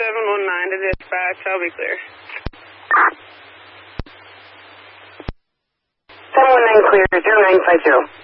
719 to dispatch. I'll be clear. 719 clear, 0950.